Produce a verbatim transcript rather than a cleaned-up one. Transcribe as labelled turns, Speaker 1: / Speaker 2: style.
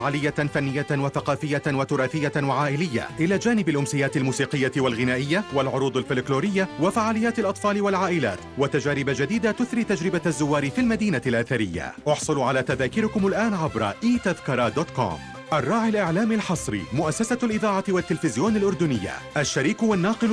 Speaker 1: فعالية فنية وثقافية وتراثية وعائلية، إلى جانب الأمسيات الموسيقية والغنائية والعروض الفلكلورية وفعاليات الأطفال والعائلات وتجارب جديدة تثري تجربة الزوار في المدينة الأثرية. احصلوا على تذاكركم الآن عبر إي تذكرة دوت كوم. الراعي الإعلامي الحصري مؤسسة الإذاعة والتلفزيون الأردنية، الشريك والناقل